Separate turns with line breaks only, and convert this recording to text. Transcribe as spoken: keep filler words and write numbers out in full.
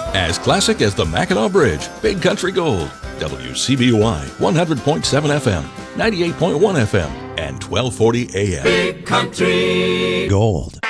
As classic as the Mackinac Bridge, Big Country Gold. W C B Y, one hundred point seven F M, ninety-eight point one F M, and twelve forty A M.
Big Country
Gold.